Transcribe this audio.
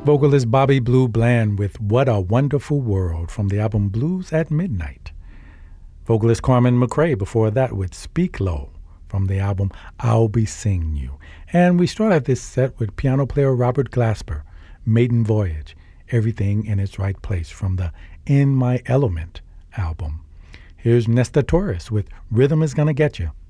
Vocalist Bobby Blue Bland with What a Wonderful World from the album Blues at Midnight. Vocalist Carmen McRae before that with Speak Low from the album I'll Be Singing You. And we started this set with piano player Robert Glasper, Maiden Voyage, Everything in Its Right Place from the In My Element album. Here's Nesta Torres with Rhythm Is Gonna Get You.